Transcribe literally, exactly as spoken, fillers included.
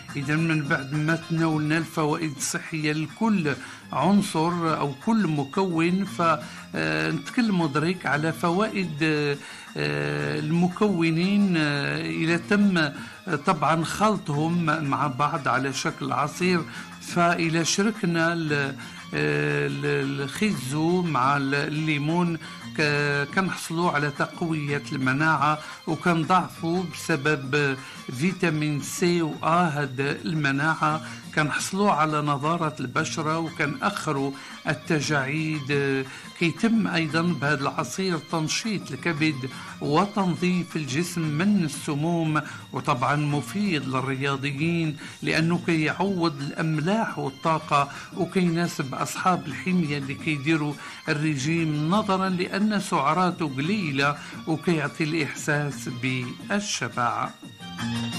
إذا من بعد ما تناولنا الفوائد الصحية لكل عنصر أو كل مكون، فنتكلم دريك على فوائد المكونين إذا تم طبعا خلطهم مع بعض على شكل عصير. فإذا شركنا الخيزو مع الليمون كنحصلوا على تقوية المناعة، وكنضعفوا بسبب فيتامين سي و آ هاد المناعة، كنحصلوا على نضارة البشرة، وكنأخروا التجاعيد. كيتم أيضا بهذا العصير تنشيط الكبد وتنظيف الجسم من السموم، وطبعا مفيد للرياضيين لأنه كيعوض الأملاح والطاقة، وكيناسب أصحاب الحمية اللي كيديروا الرجيم نظرا لأن سعراته قليلة، وكيعطي الإحساس بالشبع.